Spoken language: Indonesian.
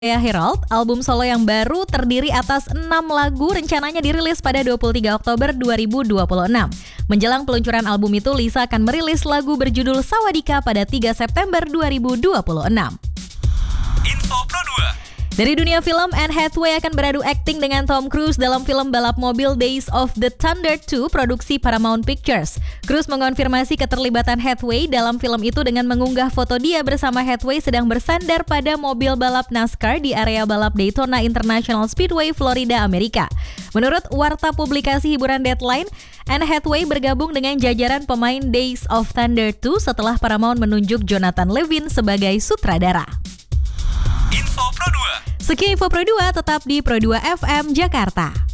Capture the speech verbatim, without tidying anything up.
Ya Herald, album solo yang baru terdiri atas enam lagu rencananya dirilis pada dua puluh tiga Oktober dua ribu dua puluh enam. Menjelang peluncuran album itu, Lisa akan merilis lagu berjudul Sawadika pada tiga September dua ribu dua puluh enam. Info Pro dua. Dari dunia film, Anne Hathaway akan beradu akting dengan Tom Cruise dalam film balap mobil Days of the Thunder dua produksi Paramount Pictures. Cruise mengonfirmasi keterlibatan Hathaway dalam film itu dengan mengunggah foto dia bersama Hathaway sedang bersandar pada mobil balap NASCAR di area balap Daytona International Speedway, Florida, Amerika. Menurut warta publikasi hiburan Deadline, Anne Hathaway bergabung dengan jajaran pemain Days of Thunder dua setelah Paramount menunjuk Jonathan Levin sebagai sutradara. Info Pro dua. Sekian Info Pro dua, tetap di Pro dua F M Jakarta.